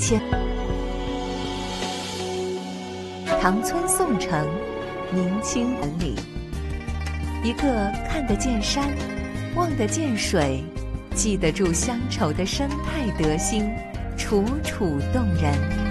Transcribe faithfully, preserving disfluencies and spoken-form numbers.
千。长村宋城，明清门里，一个看得见山，望得见水，记得住乡愁的生态德行，楚楚动人。